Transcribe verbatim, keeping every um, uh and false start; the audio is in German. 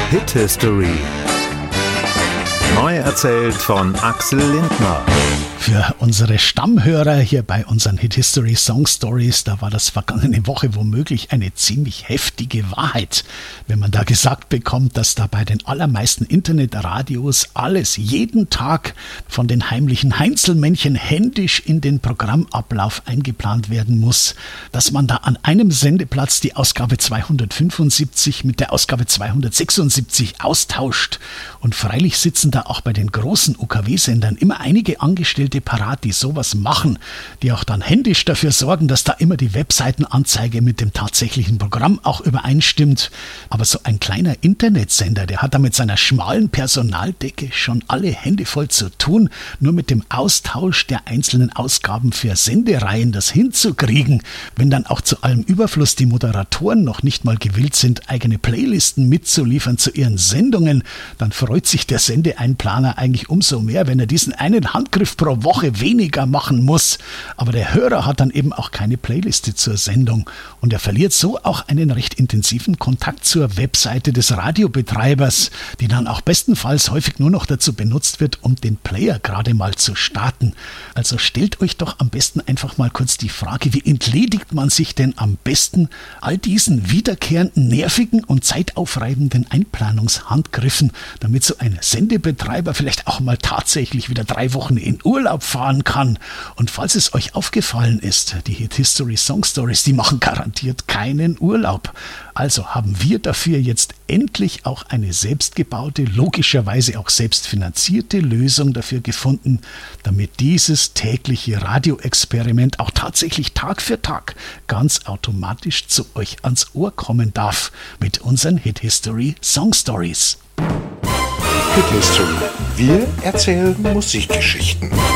Hit History. Neu erzählt von Axel Lindner. Für unsere Stammhörer hier bei unseren Hit History Song Stories, da war das vergangene Woche womöglich eine ziemlich heftige Wahrheit, wenn man da gesagt bekommt, dass da bei den allermeisten Internetradios alles jeden Tag von den heimlichen Heinzelmännchen händisch in den Programmablauf eingeplant werden muss, dass man da an einem Sendeplatz die Ausgabe zweihundertfünfundsiebzig mit der Ausgabe zweihundertsechsundsiebzig austauscht. Und freilich sitzen da auch bei den großen U K W-Sendern immer einige Angestellte parat, die sowas machen, die auch dann händisch dafür sorgen, dass da immer die Webseitenanzeige mit dem tatsächlichen Programm auch übereinstimmt. Aber so ein kleiner Internetsender, der hat da mit seiner schmalen Personaldecke schon alle Hände voll zu tun, nur mit dem Austausch der einzelnen Ausgaben für Sendereihen das hinzukriegen. Wenn dann auch zu allem Überfluss die Moderatoren noch nicht mal gewillt sind, eigene Playlisten mitzuliefern zu ihren Sendungen, dann freut sich der Sendeeinplaner eigentlich umso mehr, wenn er diesen einen Handgriff pro Woche weniger machen muss. Aber der Hörer hat dann eben auch keine Playliste zur Sendung und er verliert so auch einen recht intensiven Kontakt zur Webseite des Radiobetreibers, die dann auch bestenfalls häufig nur noch dazu benutzt wird, um den Player gerade mal zu starten. Also stellt euch doch am besten einfach mal kurz die Frage, wie entledigt man sich denn am besten all diesen wiederkehrenden, nervigen und zeitaufreibenden Einplanungshandgriffen, damit so ein Sendebetreiber vielleicht auch mal tatsächlich wieder drei Wochen in Urlaub fahren kann. Und falls es euch aufgefallen ist, die Hit History Song Stories, die machen garantiert keinen Urlaub. Also haben wir dafür jetzt endlich auch eine selbstgebaute, logischerweise auch selbstfinanzierte Lösung dafür gefunden, damit dieses tägliche Radioexperiment auch tatsächlich Tag für Tag ganz automatisch zu euch ans Ohr kommen darf mit unseren Hit History Song Stories. Hit History. Wir erzählen Musikgeschichten.